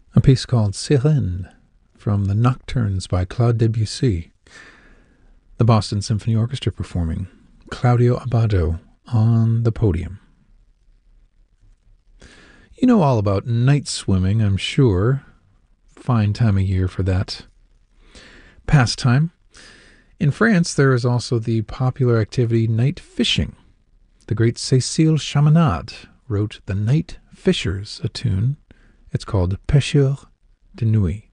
A piece called Sirène from the Nocturnes by Claude Debussy. The Boston Symphony Orchestra performing. Claudio Abbado on the podium. You know all about night swimming, I'm sure. Fine time of year for that pastime. In France, there is also the popular activity night fishing. The great Cécile Chaminade wrote The Night Fishers, a tune. It's called Pêcheurs de Nuit.